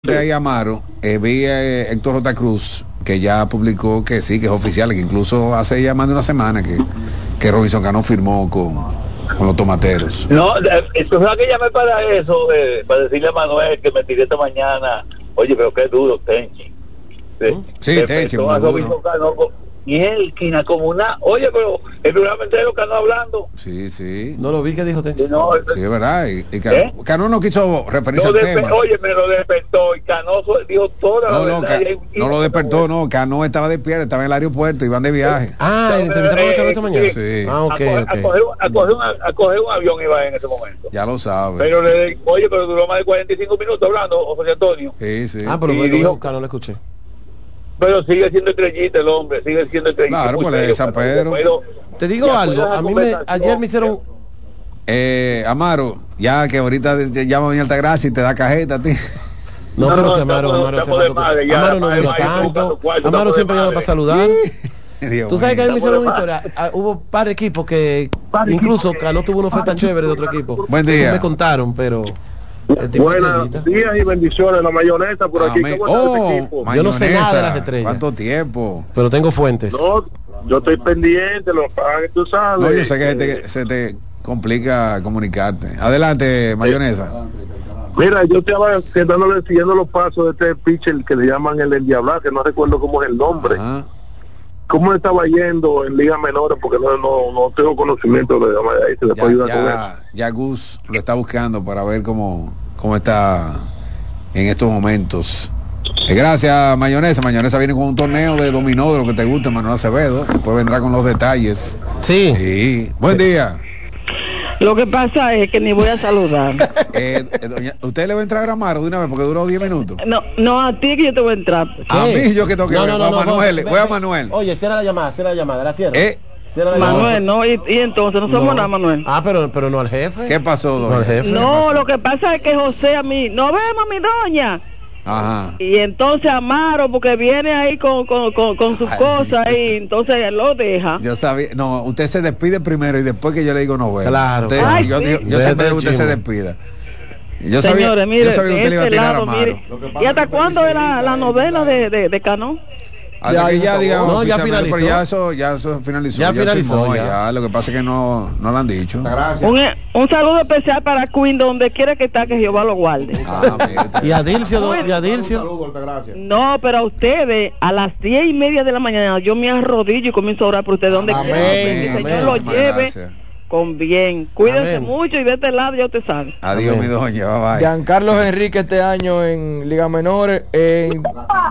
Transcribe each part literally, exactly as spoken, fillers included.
De ahí Amaro, eh, vi a eh, Héctor J. Cruz, que ya publicó que sí, que es oficial, que incluso hace ya más de una semana que, que Robinson Cano firmó con, con los tomateros. No, entonces que llamé para eso, eh, para decirle a Manuel que me tiré esta mañana. Oye, pero qué duro, Tenchi. Sí, Tenchi, muy duro. Cano, y el quina como una, oye, pero el programa entero Cano hablando. Sí, sí. No lo vi que dijo Tenchi. No, sí, es verdad. Y, y Cano, ¿eh? Cano no quiso referirse al tema. Oye, me lo despertó y Cano dijo toda no, la no, verdad. Ca, y, no lo despertó, no. Cano estaba despierto, estaba en el aeropuerto, iban de viaje. Ah, ¿el entrevistaron eh, esta mañana? Sí. Ah, ok, a, ok. A coger, a, coger un, a coger un avión iba en ese momento. Ya lo sabe. Pero le oye, pero duró más de cuarenta y cinco minutos hablando, José Antonio. Sí, sí. Ah, pero y bueno, dijo, Cano lo escuché. Pero sigue siendo estrellita el hombre, sigue siendo estrellita. Claro, pues de San Pedro. Pero, te digo algo, a mí me, ayer me hicieron... Eh, Amaro, ya que ahorita te llama Doña Altagracia y te da cajeta a ti. No, no, pero no, que Amaro, Amaro, Amaro, madre, ya, Amaro no madre, dura madre, tanto. cuarto, Amaro siempre llama para saludar. Dios Tú sabes mío. que a mí me hicieron una historia. Ah, hubo par de equipos que incluso Cano tuvo una oferta chévere de otro equipo. Buen día. Sí, me contaron, pero... Buenos días y bendiciones, la mayonesa por aquí. Amén. ¿Cómo está Oh, ese equipo? Yo no sé nada de las estrellas. ¿Cuánto tiempo? Pero tengo fuentes. No, yo estoy pendiente, lo que tú sabes. No, yo sé que te, se te complica comunicarte. Adelante, mayonesa. Mira, yo estaba quedándole siguiendo los pasos de este pitcher que le llaman el endiablado, que no recuerdo cómo es el nombre. Ajá. ¿Cómo estaba yendo en ligas menores? Porque no, no, no tengo conocimiento de ahí, se le Ya, puede ayudar ya, con eso. ya Gus lo está buscando para ver cómo, cómo está en estos momentos. Eh, gracias, mayonesa. Mayonesa viene con un torneo de dominó de lo que te gusta, Manuel Acevedo. Después vendrá con los detalles. Sí. Sí. Buen día. Lo que pasa es que ni voy a saludar. eh, eh, doña, ¿usted le va a entrar a Amaro de una vez porque duró diez minutos? No, no a ti que yo te voy a entrar. A mí yo que tengo que No, ver. no, Voy no, a no, Manuel. ve- Voy a ve- Manuel. Oye, cierra la llamada, cierra la llamada, la cierra. Eh, Cierra la llamada. Manuel, no, y, y entonces no somos No. nada, Manuel. Ah, pero, pero no al jefe. ¿Qué pasó, doña? No al jefe. ¿Qué No, pasó? lo que pasa es que José a mí, no vemos mi doña. Ajá. Y entonces Amaro, porque viene ahí con, con, con, con sus Ay. cosas y entonces él lo deja. Yo sabía, no, usted se despide primero y después que yo le digo no veo. Claro. Usted, Ay, yo sí. yo, yo Vete siempre digo el usted se chisme. despida. Yo sabía, Señores, mire, yo sabía que usted le iba a este tirar a lado, Amaro. mire. ¿Y hasta cuándo es la, la novela de, de, de Cano? Hasta Ya, que ya ya acabó. digamos, No, ya oficialmente, finalizó. pero ya eso, ya eso finalizó. Ya finalizó, firmó, ya. ya. Lo que pasa es que no, no lo han dicho. Un, un saludo especial para Queen, donde quiera que está, que Jehová lo guarde. Ah, mire, Y a Dilcio, do- y a Dilcio. No, pero a ustedes, a las diez y media de la mañana, yo me arrodillo y comienzo a orar por ustedes, donde Amén, quiera que el amén. Señor lo Muchísimas lleve gracias. con bien. Cuídense Amén. mucho y de este lado ya usted sabe. Adiós, Amén. mi doña, bye bye. Giancarlos Enrique este año en Liga Menores en-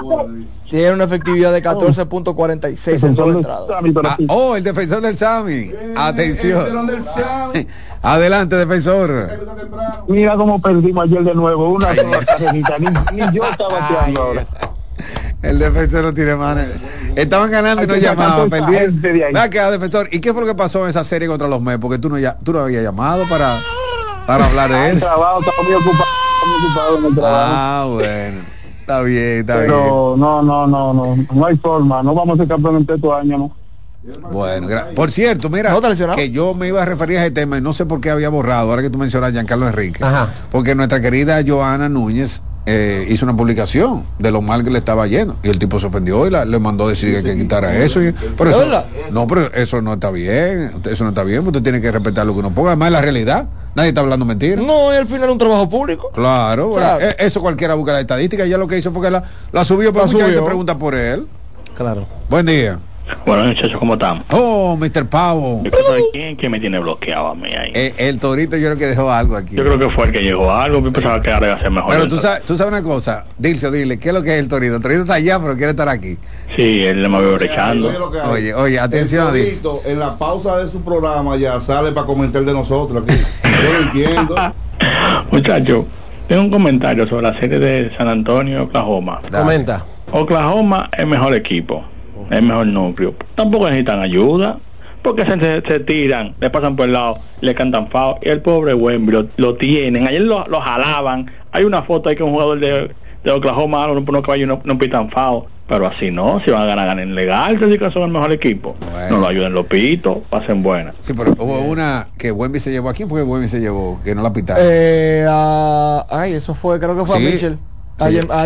tiene una efectividad de catorce punto cuarenta y seis en todas las entradas. Ah, oh, el defensor del Sami. Atención. Adelante, defensor. Mira cómo perdimos ayer de nuevo, una sola carrerita, ni, ni yo estaba bateando ahora. El defensor no tiene manos. Estaban ganando y no Hay que sacar llamaban, toda esa perdieron. gente de ahí. Ven acá, defensor. ¿Y qué fue lo que pasó en esa serie contra los Mets? Porque tú no, ya, tú no habías llamado para, para hablar de El eso. trabajo, estaba muy ocupado, muy ocupado en el trabajo. Ah, bueno. Está bien, está Pero no, no, no, no, no hay forma, no vamos a ser campeones estos años, ¿no? bien. Bueno, gra- por cierto, mira, ¿No está lesionado? que yo me iba a referir a ese tema y no sé por qué había borrado, ahora que tú mencionas a Giancarlo Enrique. Ajá. Porque nuestra querida Joana Núñez eh, hizo una publicación de lo mal que le estaba yendo y el tipo se ofendió y la- le mandó decir que, que quitara eso. Y, pero ¿De eso verdad? no, pero eso no está bien, eso no está bien, usted tiene que respetar lo que uno ponga, además es la realidad, nadie está hablando mentiras. No, y al final es un trabajo público. Claro, O sea, ¿verdad? E- eso cualquiera busca la estadística, ya lo que hizo fue que la, la subió, pero La mucha gente subió. pregunta por él. Claro. Buen día. Bueno, muchachos, ¿cómo estamos? Oh, mister Pavo. Yo creo que quién que me tiene bloqueado a mí ahí. Eh, el torito yo creo que dejó algo aquí. Yo creo que fue el que llegó a algo, yo pensaba que ahora iba a ser mejor. Pero tú sabes, tú sabes una cosa, Dilcio, dile, ¿qué es lo que es el torito? El torito está allá, pero quiere estar aquí. Sí, él me veo brechando. Oye, oye, atención a Dilcio. En la pausa de su programa ya sale para comentar de nosotros aquí. Yo lo entiendo. Muchachos, tengo un comentario sobre la serie de San Antonio, Oklahoma. Dale. Comenta. Oklahoma es mejor equipo, es mejor núcleo. Tampoco necesitan ayuda, porque se, se, se tiran, le pasan por el lado, le cantan fao, y el pobre Wemby lo, lo tienen. Ayer lo, lo jalaban. Hay una foto ahí que un jugador de, de Oklahoma, no, no caballo, no, no pitan fao. Pero así no, si van a ganar, ganen legal, si que son el mejor equipo. Bueno. No lo ayuden los pitos, pasen buenas. Sí, pero hubo una que Wemby se llevó. ¿A quién fue que Wemby se llevó? Que no la pitaron. Eh, a- ay, eso fue, creo que fue Sí. a Mitchell. Sí. Ayer-